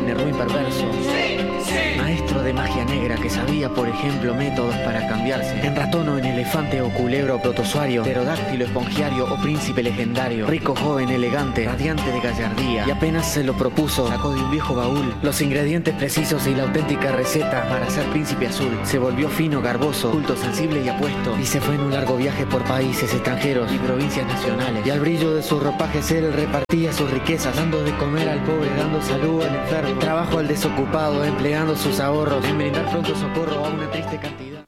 Nervo imperverso. Maestro de magia negra que sabía, por ejemplo, métodos para cambiarse en ratón o en elefante o culebro o protozoario, pterodáctilo espongiario o príncipe legendario, rico, joven, elegante, radiante de gallardía, y apenas se lo propuso, sacó de un viejo baúl los ingredientes precisos y la auténtica receta para ser príncipe azul. Se volvió fino, garboso, culto, sensible y apuesto, y se fue en un largo viaje por países extranjeros y provincias nacionales, y al brillo de sus ropajes él repartía sus riquezas, dando de comer al pobre, dando salud al enfermo, trabajo al desocupado, empleando sus ahorros en brindar pronto socorro a una triste cantidad.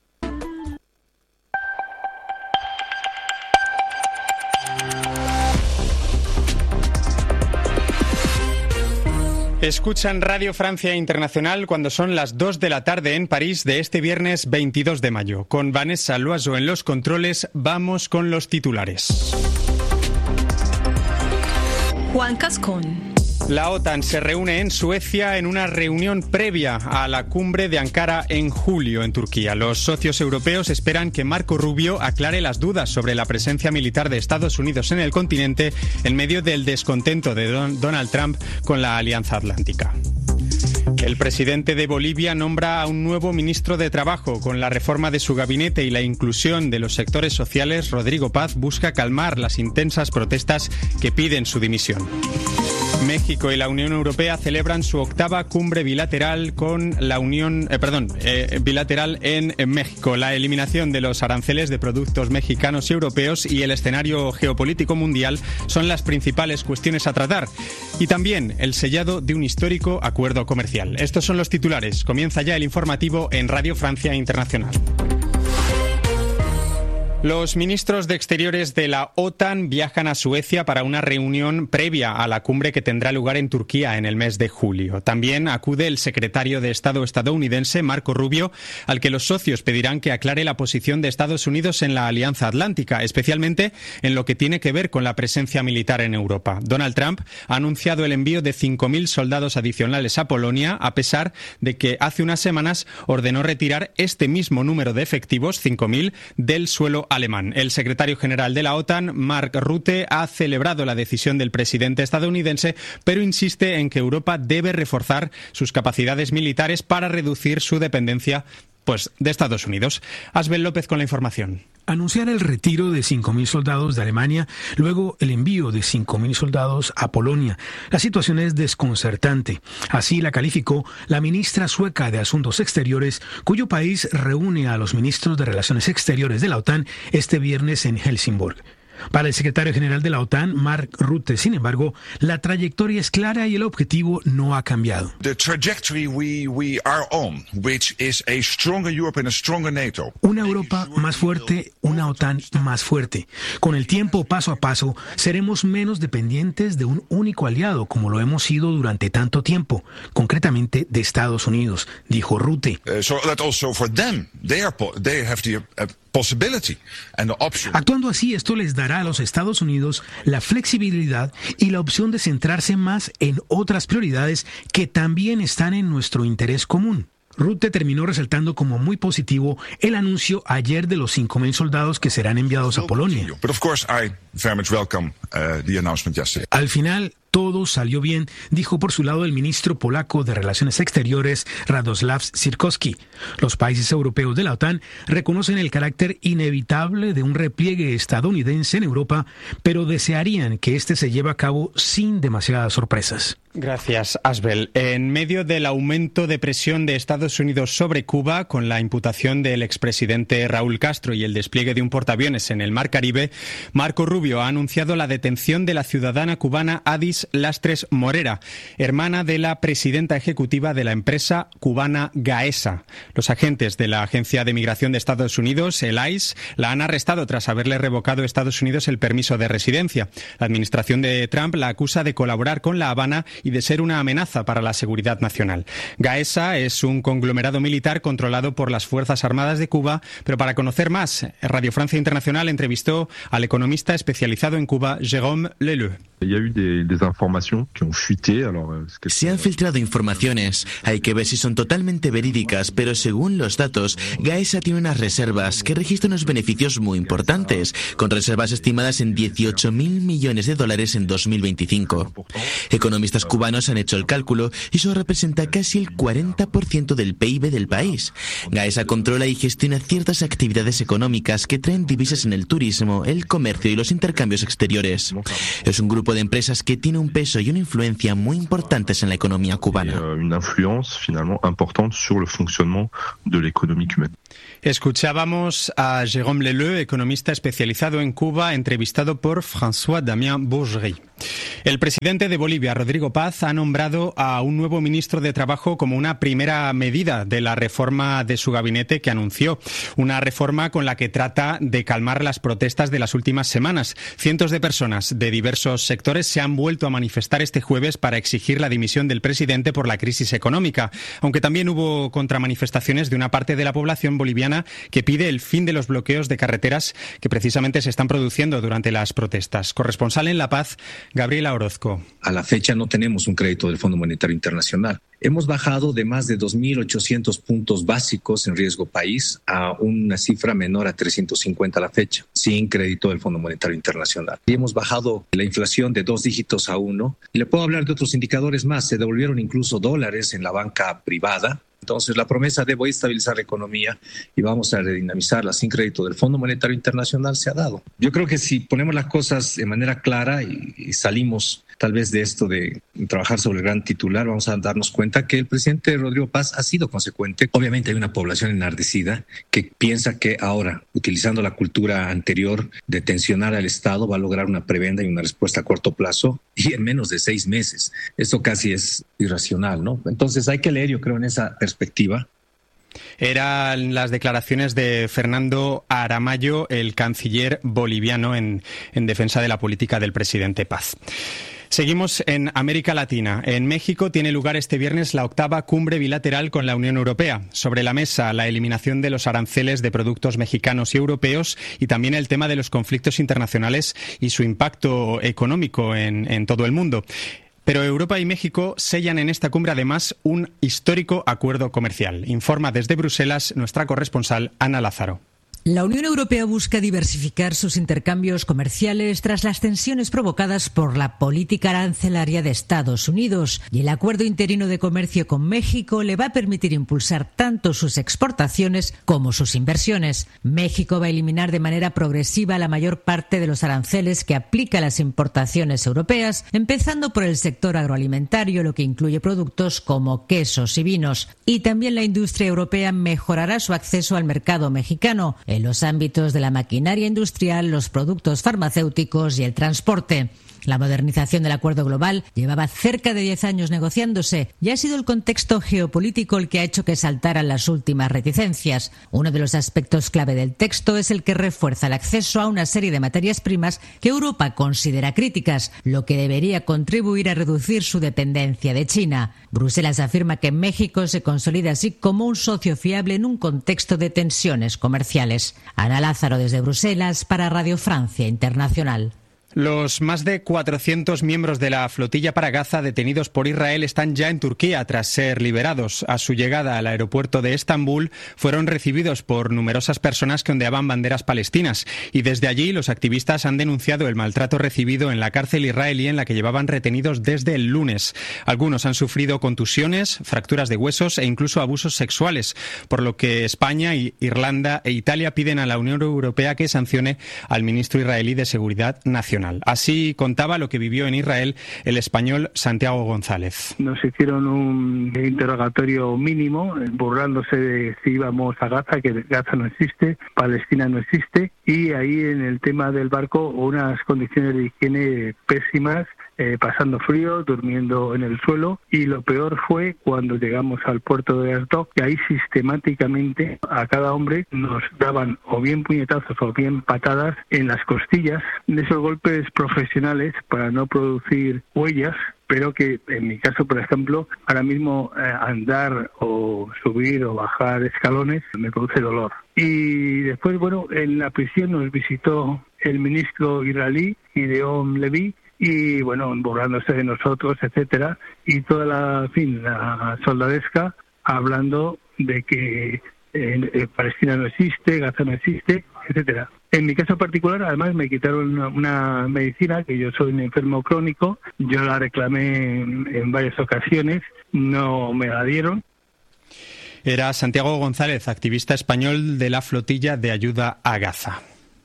Escuchan Radio Francia Internacional cuando son las 2 de la tarde en París de este viernes 22 de mayo. Con Vanessa Loiseau en los controles, vamos con los titulares. Juan Cascón. La OTAN se reúne en Suecia en una reunión previa a la cumbre de Ankara en julio en Turquía. Los socios europeos esperan que Marco Rubio aclare las dudas sobre la presencia militar de Estados Unidos en el continente en medio del descontento de Donald Trump con la Alianza Atlántica. El presidente de Bolivia nombra a un nuevo ministro de Trabajo. Con la reforma de su gabinete y la inclusión de los sectores sociales, Rodrigo Paz busca calmar las intensas protestas que piden su dimisión. México y la Unión Europea celebran su octava cumbre bilateral con la bilateral en México. La eliminación de los aranceles de productos mexicanos y europeos y el escenario geopolítico mundial son las principales cuestiones a tratar. Y también el sellado de un histórico acuerdo comercial. Estos son los titulares. Comienza ya el informativo en Radio Francia Internacional. Los ministros de Exteriores de la OTAN viajan a Suecia para una reunión previa a la cumbre que tendrá lugar en Turquía en el mes de julio. También acude el secretario de Estado estadounidense, Marco Rubio, al que los socios pedirán que aclare la posición de Estados Unidos en la Alianza Atlántica, especialmente en lo que tiene que ver con la presencia militar en Europa. Donald Trump ha anunciado el envío de 5.000 soldados adicionales a Polonia, a pesar de que hace unas semanas ordenó retirar este mismo número de efectivos, 5.000, del suelo alemán. El secretario general de la OTAN, Mark Rutte, ha celebrado la decisión del presidente estadounidense, pero insiste en que Europa debe reforzar sus capacidades militares para reducir su dependencia de Estados Unidos. Asbel López con la información. Anunciar el retiro de 5.000 soldados de Alemania, luego el envío de 5.000 soldados a Polonia. La situación es desconcertante. Así la calificó la ministra sueca de Asuntos Exteriores, cuyo país reúne a los ministros de Relaciones Exteriores de la OTAN este viernes en Helsingborg. Para el secretario general de la OTAN, Mark Rutte, sin embargo, la trayectoria es clara y el objetivo no ha cambiado. Una Europa más fuerte, una OTAN más fuerte. Con el tiempo, paso a paso, seremos menos dependientes de un único aliado, como lo hemos sido durante tanto tiempo, concretamente de Estados Unidos, dijo Rutte. Actuando así, esto les dará a los Estados Unidos la flexibilidad y la opción de centrarse más en otras prioridades que también están en nuestro interés común. Rutte terminó resaltando como muy positivo el anuncio ayer de los 5.000 soldados que serán enviados a Polonia. Al final, todo salió bien, dijo por su lado el ministro polaco de Relaciones Exteriores, Radosław Sikorski. Los países europeos de la OTAN reconocen el carácter inevitable de un repliegue estadounidense en Europa, pero desearían que este se lleve a cabo sin demasiadas sorpresas. Gracias, Asbel. En medio del aumento de presión de Estados Unidos sobre Cuba, con la imputación del expresidente Raúl Castro y el despliegue de un portaaviones en el Mar Caribe, Marco Rubio ha anunciado la detención de la ciudadana cubana Adis Lastres Morera, hermana de la presidenta ejecutiva de la empresa cubana Gaesa. Los agentes de la Agencia de Migración de Estados Unidos, el ICE, la han arrestado tras haberle revocado a Estados Unidos el permiso de residencia. La administración de Trump la acusa de colaborar con La Habana y de ser una amenaza para la seguridad nacional. Gaesa es un conglomerado militar controlado por las Fuerzas Armadas de Cuba, pero para conocer más, Radio Francia Internacional entrevistó al economista especializado en Cuba, Jérôme Leleu. Se han filtrado informaciones, hay que ver si son totalmente verídicas, pero según los datos, Gaesa tiene unas reservas que registran unos beneficios muy importantes, con reservas estimadas en $18.000 millones en 2025. Economistas cubanos han hecho el cálculo y eso representa casi el 40% del PIB del país. Gaesa controla y gestiona ciertas actividades económicas que traen divisas en el turismo, el comercio y los intercambios exteriores. Es un grupo de empresas que tiene un peso y una influencia muy importantes en la economía cubana. Escuchábamos a Jérôme Leleu, economista especializado en Cuba, entrevistado por François-Damien Bourgerie. El presidente de Bolivia, Rodrigo Paz, ha nombrado a un nuevo ministro de Trabajo como una primera medida de la reforma de su gabinete que anunció. Una reforma con la que trata de calmar las protestas de las últimas semanas. Cientos de personas de diversos sectores se han vuelto a manifestar este jueves para exigir la dimisión del presidente por la crisis económica, aunque también hubo contramanifestaciones de una parte de la población boliviana que pide el fin de los bloqueos de carreteras que precisamente se están produciendo durante las protestas. Corresponsal en La Paz, Gabriela Orozco. A la fecha no tenemos un crédito del Fondo Monetario Internacional. Hemos bajado de más de 2.800 puntos básicos en riesgo país a una cifra menor a 350 a la fecha, sin crédito del Fondo Monetario Internacional. Y hemos bajado la inflación de 2 dígitos a 1. Y le puedo hablar de otros indicadores más. Se devolvieron incluso dólares en la banca privada. Entonces, la promesa de voy a estabilizar la economía y vamos a redinamizarla sin crédito del Fondo Monetario Internacional se ha dado. Yo creo que si ponemos las cosas de manera clara y salimos tal vez de esto de trabajar sobre el gran titular, vamos a darnos cuenta que el presidente Rodrigo Paz ha sido consecuente. Obviamente hay una población enardecida que piensa que ahora, utilizando la cultura anterior de tensionar al Estado, va a lograr una prebenda y una respuesta a corto plazo y en menos de 6 meses. Esto casi es irracional, ¿no? Entonces hay que leer, yo creo, en esa perspectiva. Eran las declaraciones de Fernando Aramayo, el canciller boliviano, en defensa de la política del presidente Paz. Seguimos en América Latina. En México tiene lugar este viernes la 8ª cumbre bilateral con la Unión Europea. Sobre la mesa, la eliminación de los aranceles de productos mexicanos y europeos y también el tema de los conflictos internacionales y su impacto económico en todo el mundo. Pero Europa y México sellan en esta cumbre además un histórico acuerdo comercial. Informa desde Bruselas nuestra corresponsal Ana Lázaro. La Unión Europea busca diversificar sus intercambios comerciales tras las tensiones provocadas por la política arancelaria de Estados Unidos, y el acuerdo interino de comercio con México le va a permitir impulsar tanto sus exportaciones como sus inversiones. México va a eliminar de manera progresiva la mayor parte de los aranceles que aplica a las importaciones europeas, empezando por el sector agroalimentario, lo que incluye productos como quesos y vinos. Y también la industria europea mejorará su acceso al mercado mexicano en los ámbitos de la maquinaria industrial, los productos farmacéuticos y el transporte. La modernización del acuerdo global llevaba cerca de 10 años negociándose y ha sido el contexto geopolítico el que ha hecho que saltaran las últimas reticencias. Uno de los aspectos clave del texto es el que refuerza el acceso a una serie de materias primas que Europa considera críticas, lo que debería contribuir a reducir su dependencia de China. Bruselas afirma que México se consolida así como un socio fiable en un contexto de tensiones comerciales. Ana Lázaro desde Bruselas para Radio Francia Internacional. Los más de 400 miembros de la flotilla para Gaza detenidos por Israel están ya en Turquía tras ser liberados. A su llegada al aeropuerto de Estambul fueron recibidos por numerosas personas que ondeaban banderas palestinas y desde allí los activistas han denunciado el maltrato recibido en la cárcel israelí en la que llevaban retenidos desde el lunes. Algunos han sufrido contusiones, fracturas de huesos e incluso abusos sexuales, por lo que España, Irlanda e Italia piden a la Unión Europea que sancione al ministro israelí de Seguridad Nacional. Así contaba lo que vivió en Israel el español Santiago González. Nos hicieron un interrogatorio mínimo, burlándose de si íbamos a Gaza, que Gaza no existe, Palestina no existe, y ahí en el tema del barco unas condiciones de higiene pésimas, pasando frío, durmiendo en el suelo, y lo peor fue cuando llegamos al puerto de Asdod, que ahí sistemáticamente a cada hombre nos daban o bien puñetazos o bien patadas en las costillas, de esos golpes profesionales para no producir huellas, pero que en mi caso, por ejemplo, ahora mismo andar o subir o bajar escalones me produce dolor. Y después, bueno, en la prisión nos visitó el ministro israelí, Gideon Levy, y bueno, burlándose de nosotros, etcétera, y toda la soldadesca hablando de que Palestina no existe, Gaza no existe, etcétera. En mi caso particular, además, me quitaron una medicina, que yo soy un enfermo crónico, yo la reclamé en varias ocasiones, no me la dieron. Era Santiago González, activista español de la Flotilla de Ayuda a Gaza.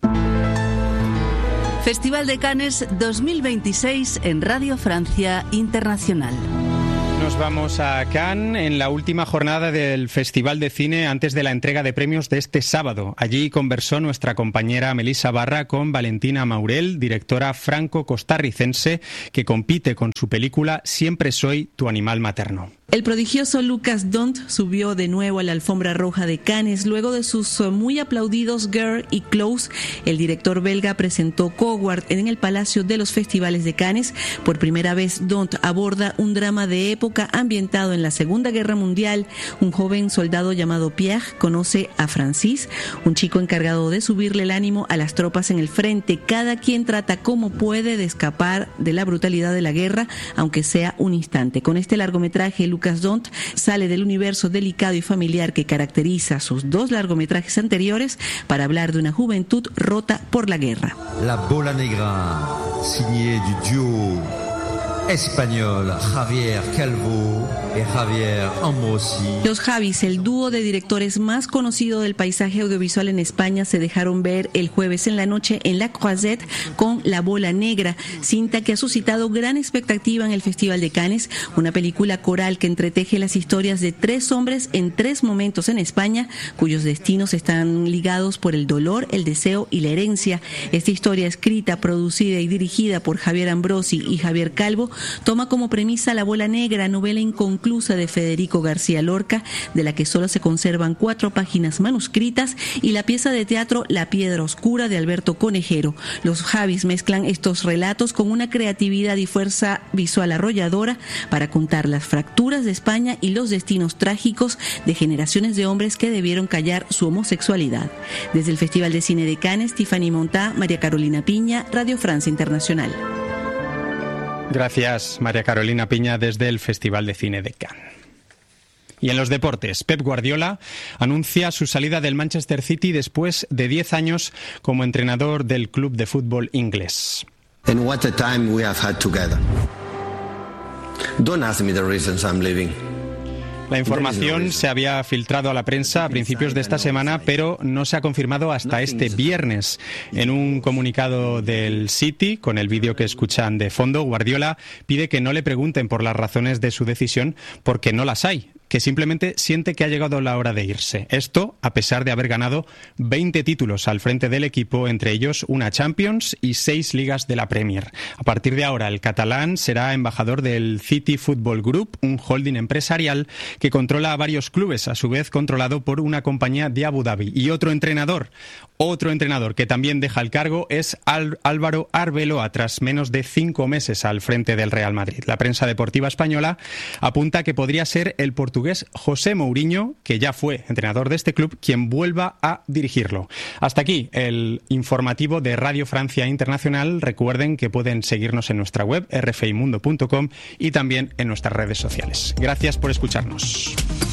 Festival de Cannes 2026 en Radio Francia Internacional. Nos vamos a Cannes en la última jornada del Festival de Cine antes de la entrega de premios de este sábado. Allí conversó nuestra compañera Melissa Barra con Valentina Maurel, directora franco-costarricense que compite con su película Siempre soy tu animal materno. El prodigioso Lucas Dont subió de nuevo a la alfombra roja de Cannes luego de sus muy aplaudidos Girl y Close. El director belga presentó Coward en el Palacio de los Festivales de Cannes. Por primera vez, Dont aborda un drama de época ambientado en la Segunda Guerra Mundial. Un joven soldado llamado Pierre conoce a Francis, un chico encargado de subirle el ánimo a las tropas en el frente. Cada quien trata como puede de escapar de la brutalidad de la guerra, aunque sea un instante. Con este largometraje, Lucas Dont sale del universo delicado y familiar que caracteriza sus dos largometrajes anteriores para hablar de una juventud rota por la guerra. La Bola Negra, signé du duo español Javier Calvo y Javier Ambrosi. Los Javis, el dúo de directores más conocido del paisaje audiovisual en España, se dejaron ver el jueves en la noche en La Croisette con La Bola Negra, cinta que ha suscitado gran expectativa en el Festival de Cannes, una película coral que entreteje las historias de tres hombres en tres momentos en España, cuyos destinos están ligados por el dolor, el deseo y la herencia. Esta historia, escrita, producida y dirigida por Javier Ambrosi y Javier Calvo, toma como premisa La Bola Negra, novela inconclusa de Federico García Lorca, de la que solo se conservan 4 páginas manuscritas, y la pieza de teatro La Piedra Oscura de Alberto Conejero. Los Javis mezclan estos relatos con una creatividad y fuerza visual arrolladora para contar las fracturas de España y los destinos trágicos de generaciones de hombres que debieron callar su homosexualidad. Desde el Festival de Cine de Cannes, Tiffany Montá, María Carolina Piña, Radio Francia Internacional. Gracias, María Carolina Piña, desde el Festival de Cine de Cannes. Y en los deportes, Pep Guardiola anuncia su salida del Manchester City después de 10 años como entrenador del club de fútbol inglés. And what a time we have had together. Don't ask me the reasons I'm leaving. La información se había filtrado a la prensa a principios de esta semana, pero no se ha confirmado hasta este viernes. En un comunicado del City, con el vídeo que escuchan de fondo, Guardiola pide que no le pregunten por las razones de su decisión, porque no las hay, que simplemente siente que ha llegado la hora de irse. Esto a pesar de haber ganado 20 títulos al frente del equipo, entre ellos una Champions y 6 ligas de la Premier. A partir de ahora, el catalán será embajador del City Football Group, un holding empresarial que controla a varios clubes, a su vez controlado por una compañía de Abu Dhabi. Y otro entrenador que también deja el cargo es Álvaro Arbeloa, tras menos de 5 meses al frente del Real Madrid. La prensa deportiva española apunta que podría ser el portugués José Mourinho, que ya fue entrenador de este club, quien vuelva a dirigirlo. Hasta aquí el informativo de Radio Francia Internacional. Recuerden que pueden seguirnos en nuestra web rfimundo.com y también en nuestras redes sociales. Gracias por escucharnos.